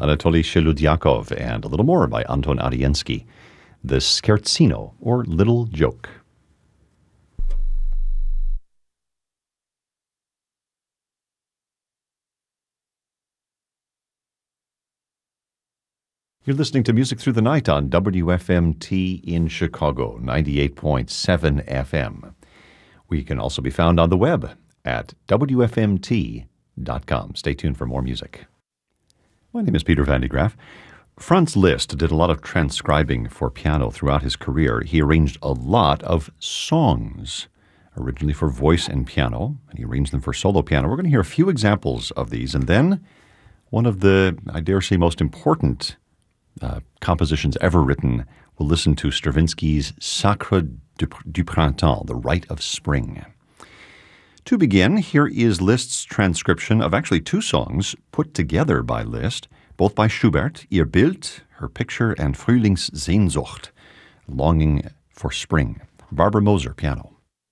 Anatoly Sheludyakov, and a little more by Anton Ariensky. The Scherzino, or Little Joke. You're listening to Music Through the Night on WFMT in Chicago, 98.7 FM. We can also be found on the web at WFMT.com. Stay tuned for more music. My name is Peter Van de Graaff. Franz Liszt did a lot of transcribing for piano throughout his career. He arranged a lot of songs, originally for voice and piano, and he arranged them for solo piano. We're going to hear a few examples of these, and then one of the, I dare say, most important compositions ever written. We'll listen to Stravinsky's Sacre du Printemps, the Rite of Spring. To begin, here is Liszt's transcription of actually two songs put together by Liszt, both by Schubert, Ihr Bild, Her Picture, and Frühlingssehnsucht, Longing for Spring. Barbara Moser, piano.